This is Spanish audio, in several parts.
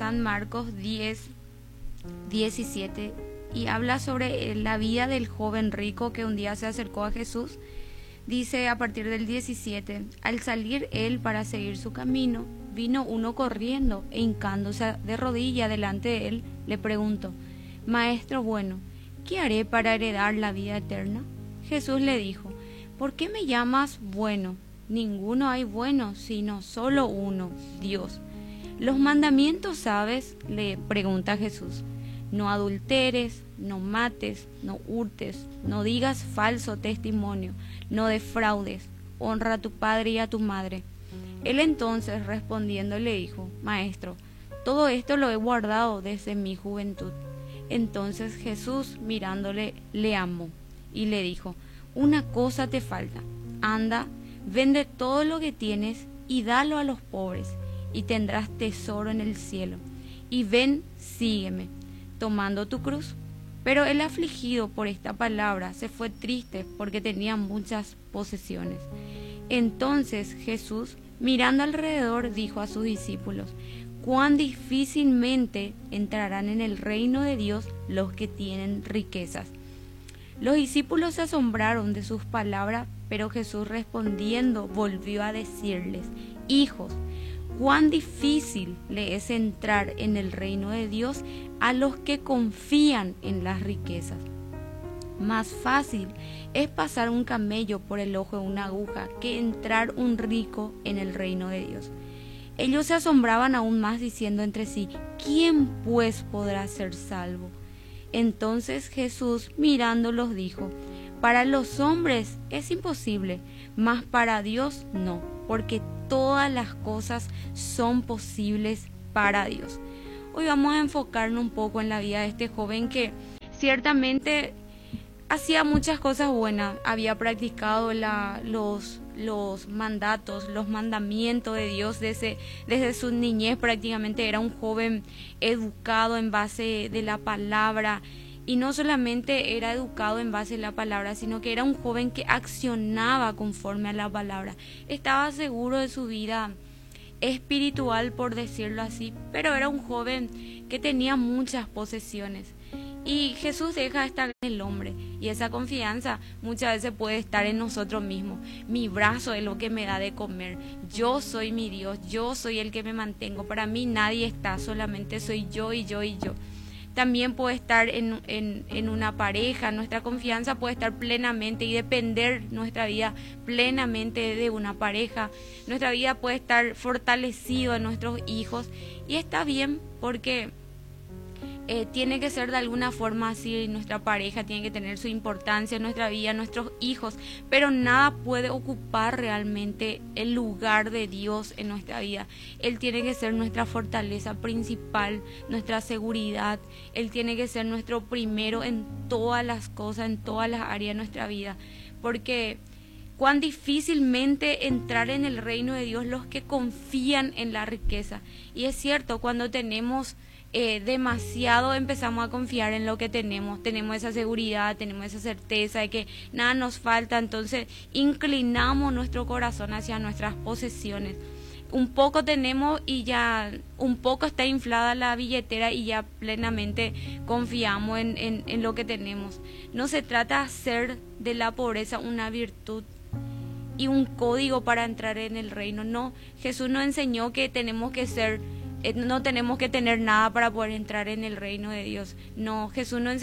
San Marcos 10:17 y habla sobre la vida del joven rico que un día se acercó a Jesús. Dice a partir del 17: al salir él para seguir su camino, vino uno corriendo e hincándose de rodilla delante de él, le preguntó: Maestro bueno, ¿qué haré para heredar la vida eterna? Jesús le dijo: ¿por qué me llamas bueno? Ninguno hay bueno, sino solo uno, Dios. ¿Los mandamientos sabes?, le pregunta Jesús. No adulteres, no mates, no hurtes, no digas falso testimonio, no defraudes, honra a tu padre y a tu madre. Él entonces respondiendo le dijo: Maestro, todo esto lo he guardado desde mi juventud. Entonces Jesús, mirándole, le amó y le dijo: una cosa te falta, anda, vende todo lo que tienes y dalo a los pobres, y tendrás tesoro en el cielo. Y ven, sígueme, tomando tu cruz. Pero el afligido por esta palabra se fue triste porque tenía muchas posesiones. Entonces Jesús, mirando alrededor, dijo a sus discípulos: cuán difícilmente entrarán en el reino de Dios los que tienen riquezas. Los discípulos se asombraron de sus palabras, pero Jesús respondiendo volvió a decirles: hijos, cuán difícil le es entrar en el reino de Dios a los que confían en las riquezas. Más fácil es pasar un camello por el ojo de una aguja que entrar un rico en el reino de Dios. Ellos se asombraban aún más, diciendo entre sí: ¿quién pues podrá ser salvo? Entonces Jesús, mirándolos, dijo: para los hombres es imposible, mas para Dios no, porque todas las cosas son posibles para Dios. Hoy vamos a enfocarnos un poco en la vida de este joven que ciertamente hacía muchas cosas buenas, había practicado los mandatos, los mandamientos de Dios desde su niñez. Prácticamente era un joven educado en base de la palabra, y no solamente era educado en base a la palabra, sino que era un joven que accionaba conforme a la palabra. Estaba seguro de su vida espiritual, por decirlo así, pero era un joven que tenía muchas posesiones. Y Jesús deja estar en el hombre, y esa confianza muchas veces puede estar en nosotros mismos. Mi brazo es lo que me da de comer, yo soy mi Dios, yo soy el que me mantengo, para mí nadie está, solamente soy yo y yo y yo. También puede estar en una pareja, nuestra confianza puede estar plenamente y depender nuestra vida plenamente de una pareja. Nuestra vida puede estar fortalecida en nuestros hijos, y está bien, porque tiene que ser de alguna forma así. Nuestra pareja tiene que tener su importancia en nuestra vida, nuestros hijos, pero nada puede ocupar realmente el lugar de Dios en nuestra vida. Él tiene que ser nuestra fortaleza principal, nuestra seguridad. Él tiene que ser nuestro primero en todas las cosas, en todas las áreas de nuestra vida, porque cuán difícilmente entrar en el reino de Dios los que confían en la riqueza. Y es cierto, cuando tenemos demasiado, empezamos a confiar en lo que tenemos esa seguridad, tenemos esa certeza de que nada nos falta, entonces inclinamos nuestro corazón hacia nuestras posesiones. Un poco tenemos y ya un poco está inflada la billetera y ya plenamente confiamos en lo que tenemos. No se trata de hacer de la pobreza una virtud y un código para entrar en el reino. No, Jesús nos enseñó que tenemos que ser, no tenemos que tener nada para poder entrar en el reino de Dios. No, Jesús no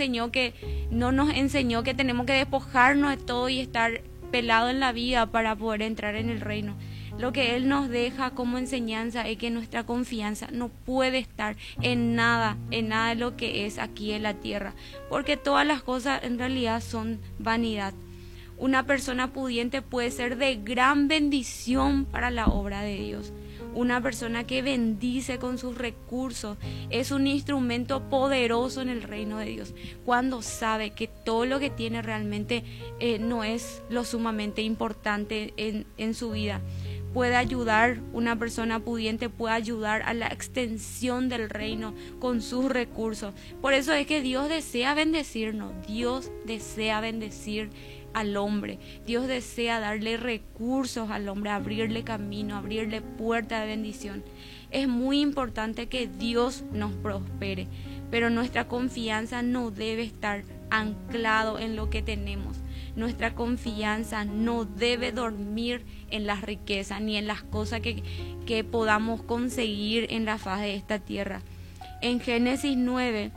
nos enseñó que tenemos que despojarnos de todo y estar pelado en la vida para poder entrar en el reino. Lo que Él nos deja como enseñanza es que nuestra confianza no puede estar en nada de lo que es aquí en la tierra, porque todas las cosas en realidad son vanidad. Una persona pudiente puede ser de gran bendición para la obra de Dios. Una persona que bendice con sus recursos es un instrumento poderoso en el reino de Dios, cuando sabe que todo lo que tiene realmente no es lo sumamente importante en su vida. Puede ayudar, una persona pudiente puede ayudar a la extensión del reino con sus recursos. Por eso es que Dios desea bendecirnos, Dios desea bendecir al hombre. Dios desea darle recursos al hombre, abrirle camino, abrirle puerta de bendición. Es muy importante que Dios nos prospere, pero nuestra confianza no debe estar anclado en lo que tenemos. Nuestra confianza no debe dormir en las riquezas ni en las cosas que podamos conseguir en la faz de esta tierra. En Génesis 9,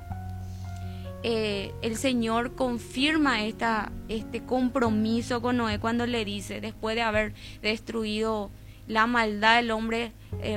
el Señor confirma este compromiso con Noé cuando le dice, después de haber destruido la maldad del hombre,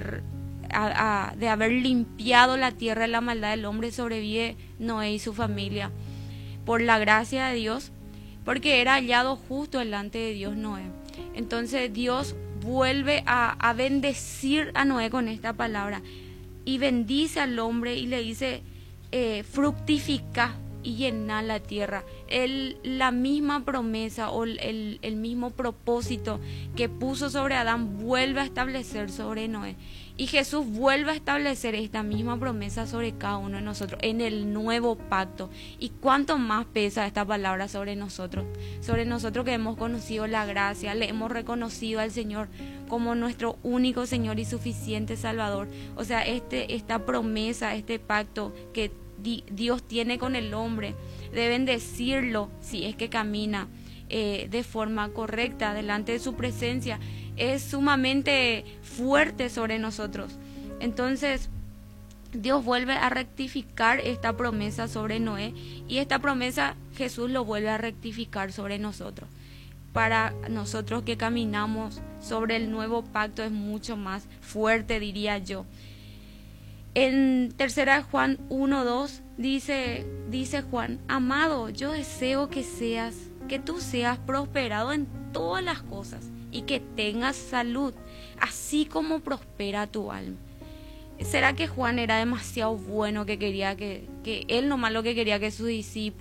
de haber limpiado la tierra de la maldad del hombre, sobrevive Noé y su familia por la gracia de Dios, porque era hallado justo delante de Dios Noé. Entonces Dios vuelve a bendecir a Noé con esta palabra y bendice al hombre y le dice, fructifica y llena la tierra. La misma promesa o el mismo propósito que puso sobre Adán vuelve a establecer sobre Noé. Y Jesús vuelve a establecer esta misma promesa sobre cada uno de nosotros en el nuevo pacto. ¿Y cuánto más pesa esta palabra sobre nosotros? Sobre nosotros que hemos conocido la gracia, le hemos reconocido al Señor como nuestro único Señor y suficiente Salvador. O sea, esta promesa, este pacto que Dios tiene con el hombre, deben decirlo si es que camina de forma correcta delante de su presencia. Es sumamente fuerte sobre nosotros. Entonces Dios vuelve a rectificar esta promesa sobre Noé, y esta promesa Jesús lo vuelve a rectificar sobre nosotros. Para nosotros que caminamos sobre el nuevo pacto es mucho más fuerte, diría yo. En 3 Juan 1:2 dice Juan: amado, yo deseo que tú seas prosperado en todas las cosas y que tengas salud, así como prospera tu alma. ¿Será que Juan era demasiado bueno que quería que él nomás lo que quería que sus discípulos